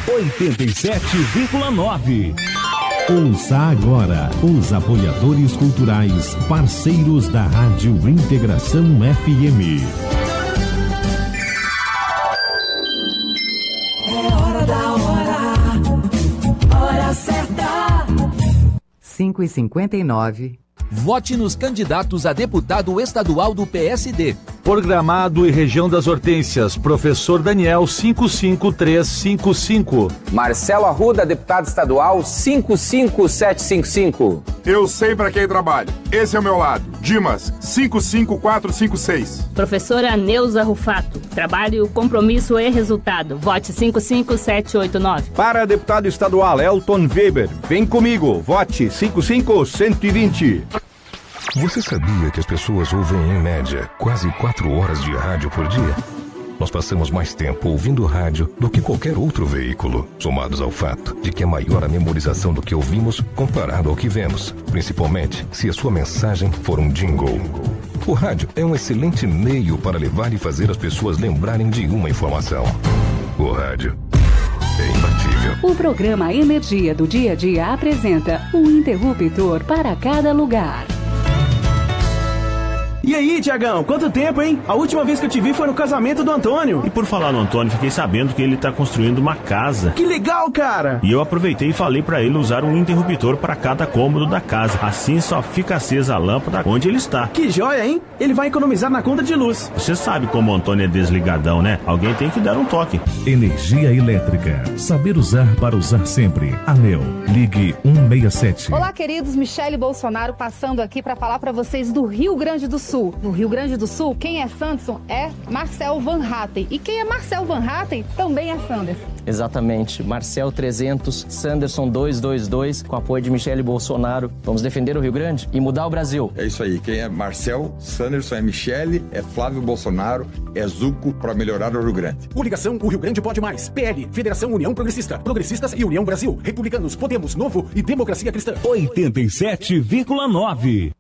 87,9. Ouça agora os apoiadores culturais, parceiros da Rádio Integração FM. É hora da hora certa. 5h59. Vote nos candidatos a deputado estadual do PSD. Por Gramado e região das Hortênsias, professor Daniel 55355. Marcelo Arruda, deputado estadual 55755. Eu sei para quem trabalho. Esse é o meu lado. Dimas 55456. Professora Neuza Rufato. Trabalho, compromisso e resultado. Vote 55789. Para deputado estadual Elton Weber. Vem comigo. Vote 55120. Você sabia que as pessoas ouvem, em média, quase 4 horas de rádio por dia? Nós passamos mais tempo ouvindo rádio do que qualquer outro veículo, somados ao fato de que é maior a memorização do que ouvimos comparado ao que vemos, principalmente se a sua mensagem for um jingle. O rádio é um excelente meio para levar e fazer as pessoas lembrarem de uma informação. O rádio é imbatível. O programa Energia do Dia a Dia apresenta um interruptor para cada lugar. E aí, Tiagão, quanto tempo, hein? A última vez que eu te vi foi no casamento do Antônio. E por falar no Antônio, fiquei sabendo que ele tá construindo uma casa. Que legal, cara! E eu aproveitei e falei pra ele usar um interruptor para cada cômodo da casa. Assim só fica acesa a lâmpada onde ele está. Que joia, hein? Ele vai economizar na conta de luz. Você sabe como o Antônio é desligadão, né? Alguém tem que dar um toque. Energia elétrica. Saber usar para usar sempre. ANEEL. Ligue 167. Olá, queridos. Michele Bolsonaro passando aqui para falar para vocês do Rio Grande do Sul. No Rio Grande do Sul, quem é Sanderson é Marcel Van Hatten. E quem é Marcel Van Hatten também é Sanderson. Exatamente. Marcel 300, Sanderson 222, com apoio de Michele Bolsonaro. Vamos defender o Rio Grande e mudar o Brasil. É isso aí. Quem é Marcel, Sanderson é Michele, é Flávio Bolsonaro, é Zuco para melhorar o Rio Grande. Coligação O Rio Grande Pode Mais. PL, Federação União Progressista. Progressistas e União Brasil. Republicanos, Podemos, Novo e Democracia Cristã. 87,9.